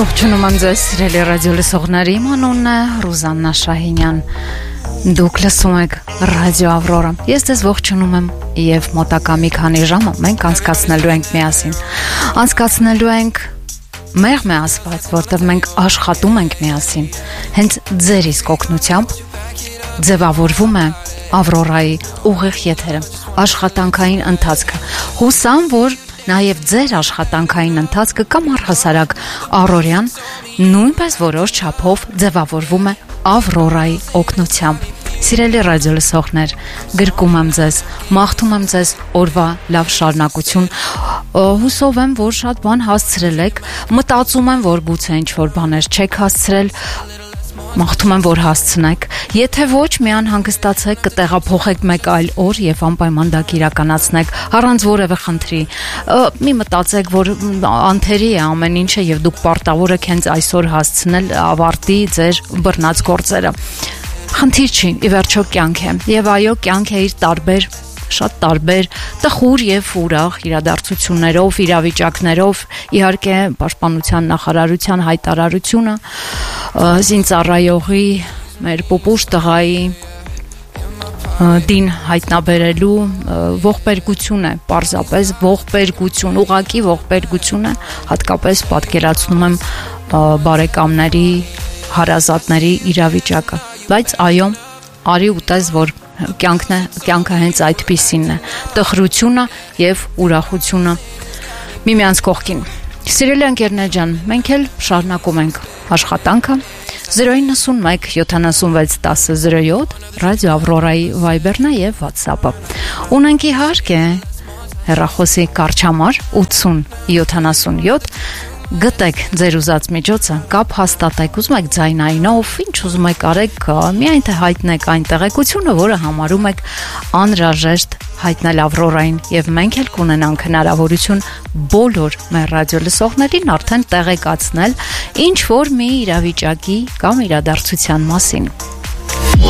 Ողջունում եմ ձեզ, սիրելի ռադիո լսողների, իմ անունն է Ռուզաննա Շահինյան։ Դուք լսում եք Ռադիո Ավրորա։ Ես ձեզ ողջունում եմ եւ մոտակա մի քանի ժամը մենք անցկացնելու ենք միասին։ Անցկացնելու ենք մեղմ է ասված, որտեղ մենք աշխատում ենք միասին։ Հենց ձեր իսկ օգնությամբ ձևավորվում է Ավրորայի ուղիղ եթերը, աշխատանքային ընթացքը։ Հուսամ, որ նաև ձեր աշխատանքային ընթացքը կամ առհասարակ առօրյան նույնպես որոշ չափով ձևավորվում է Ավրորայի օգնությամբ։ Սիրելի ռադիո լսողներ, գրկում եմ ձեզ, մաղթում եմ ձեզ օրվա լավ շարունակություն։ Հուսով եմ, որ շատ բան հասցրել եք, մտածում եմ, որ գուցե ինչ-որ բաներ չեք հասցրել, մաղթում եմ, որ հասցնեք։ Եթե ոչ, մի անհանգստացեք, կտեղափոխեք մեկ այլ օր եւ անպայման դա իրականացնեք առանց որևէ խնդրի։ Մի մտածեք, որ անթերի է ամեն ինչը եւ դուք պարտավոր եք հենց այսօր հասցնել ավարտի ձեր բռնած գործերը։ Խնդիր չի, ի վերջո կյանք է։ Եվ այո, կյանքը իր շատ տարբեր տխուր եւ ուրախ իրադարձություններով, իրավիճակներով, իհարկե պաշտպանության նախարարության հայտարարությունը զինծառայողի մեր պուպուշ տղայի դին հայտնաբերելու ողբերգություն է, պարզապես ողբերգություն, ուղղակի ողբերգություն է, հատկապես պատկերացնում եմ բարեկամների, հարազատների իրավիճակը, բայց այո, արի ուտես, որ կյանքը հենց այդպիսին է, տխրությունը եւ ուրախությունը միմյանց կողքին։ Սիրելի ընկերներ ջան, մենք էլ շարունակում ենք աշխատանքը 091 76 10 07 Ռադիո Ավրորայի Viber-ն եւ WhatsApp-ը։ Ունենք իհարկե հեռախոսի կարճամար 80 77 Գտեք ձեր ուզած միջոցը, կապ հաստատեք, ուզում եք ձայնայինով, ինչ ուզում եք արեք, միայն թե հայտնեք այն տեղեկությունը, որը համարում եք անհրաժեշտ հայտնել Ավրորային, եւ մենք էլ կունենանք հնարավորություն բոլոր մեր ռադիո լսողներին արդեն տեղեկացնել ինչ որ մի իրավիճակի կամ իրադարձության մասին։